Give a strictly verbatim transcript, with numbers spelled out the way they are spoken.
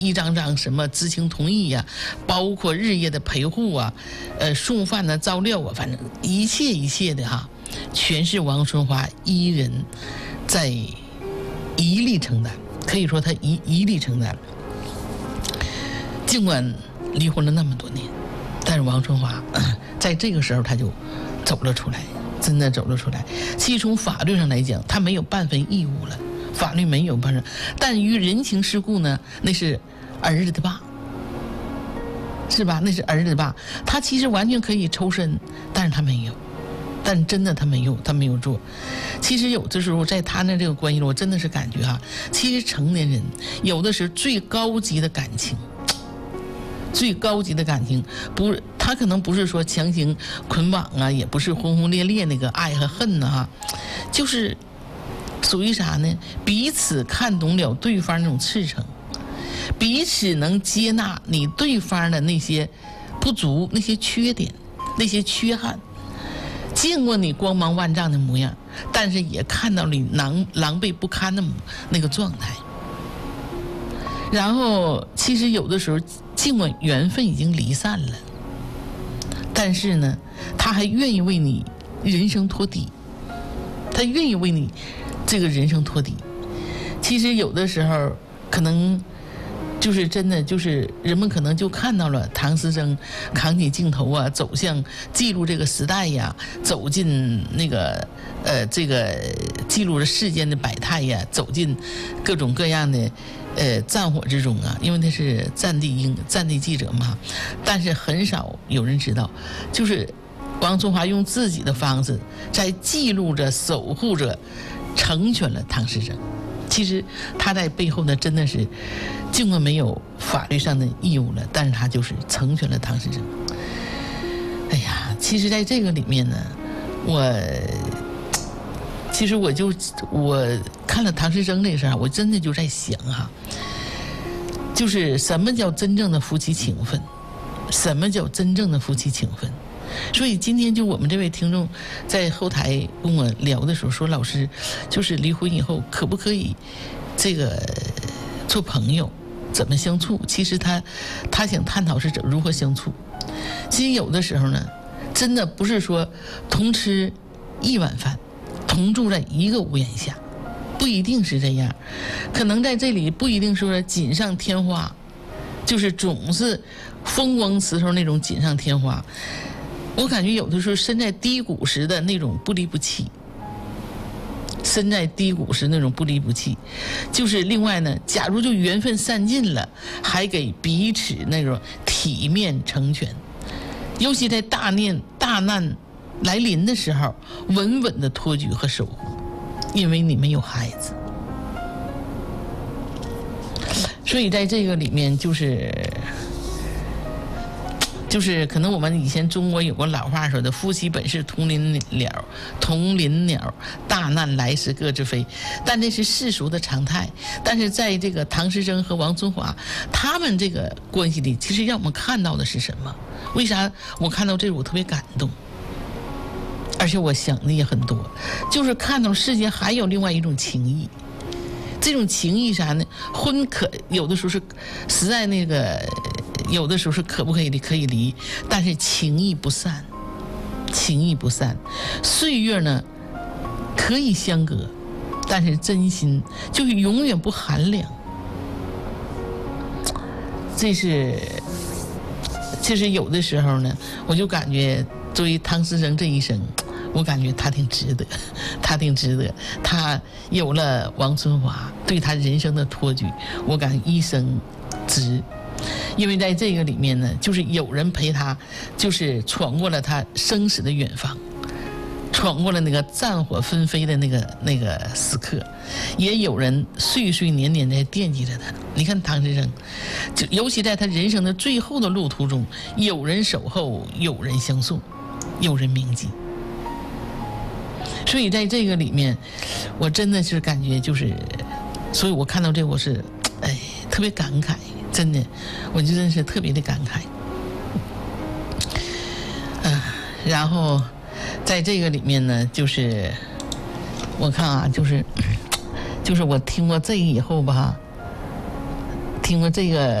一张张什么知情同意呀、啊，包括日夜的陪护啊，呃，送饭呢、照料啊，反正一切一切的哈，全是王春华一人在一力承担，可以说他一一力承担。尽管离婚了那么多年，但是王春华在这个时候他就走了出来，真的走了出来。其实从法律上来讲，他没有半分义务了，法律没有半分，但于人情世故呢，那是儿子的爸，是吧？那是儿子的爸，他其实完全可以抽身，但是他没有，但真的他没有，他没有做。其实有的时候在他那这个关系里，我真的是感觉哈，其实成年人有的时候最高级的感情。最高级的感情，不，他可能不是说强行捆绑啊，也不是轰轰烈烈那个爱和恨呢、啊、哈，就是属于啥呢？彼此看懂了对方那种赤诚，彼此能接纳你对方的那些不足、那些缺点、那些缺憾，见过你光芒万丈的模样，但是也看到你狼狼狈不堪的那个状态。然后，其实有的时候，尽管缘分已经离散了，但是呢，他还愿意为你人生托底，他愿意为你这个人生托底。其实有的时候，可能就是真的，就是人们可能就看到了唐诗生扛起镜头啊，走向记录这个时代呀，走进那个呃这个记录了世间的百态呀，走进各种各样的。呃，战火之中啊，因为他是战地英战地记者嘛，但是很少有人知道，就是王春华用自己的方式在记录着、守护着、成全了唐诗生。其实他在背后呢，真的是尽管没有法律上的义务了，但是他就是成全了唐诗生。哎呀，其实在这个里面呢，我其实我就我看了唐诗生这事儿，我真的就在想哈。就是什么叫真正的夫妻情分，什么叫真正的夫妻情分。所以今天就我们这位听众在后台跟我聊的时候说，老师就是离婚以后可不可以这个做朋友，怎么相处。其实他他想探讨是如何相处。其实有的时候呢，真的不是说同吃一碗饭，同住在一个屋檐下，不一定是这样。可能在这里不一定说锦上添花，就是总是风光时候那种锦上添花。我感觉有的时候身在低谷时的那种不离不弃，身在低谷时那种不离不弃。就是另外呢，假如就缘分散尽了，还给彼此那种体面成全，尤其在大念大难来临的时候，稳稳的托举和守护。因为你没有孩子，所以在这个里面就是就是可能我们以前中国有过老话说的，夫妻本是同林鸟，同林鸟，大难来时各自飞。但这是世俗的常态。但是在这个唐诗生和王春华他们这个关系里，其实让我们看到的是什么？为啥我看到这个我特别感动？而且我想的也很多，就是看到世间还有另外一种情谊。这种情谊啥呢？婚可有的时候是实在那个，有的时候是可不可以离可以离，但是情谊不散，情谊不散。岁月呢可以相隔，但是真心就是永远不寒凉。这是其实有的时候呢，我就感觉作为唐诗生这一生，我感觉他挺值得，他挺值得。他有了王春华对他人生的托举，我感觉一生值。因为在这个里面呢，就是有人陪他，就是闯过了他生死的远方，闯过了那个战火纷飞的那个那个时刻，也有人岁岁年年在惦记着他。你看唐诗生，就尤其在他人生的最后的路途中，有人守候，有人相送，有人铭记。所以在这个里面，我真的是感觉就是，所以我看到这我是，哎，特别感慨，真的，我就真是特别的感慨。嗯、呃，然后在这个里面呢，就是我看啊，就是就是我听过这个以后吧，听。 听了这个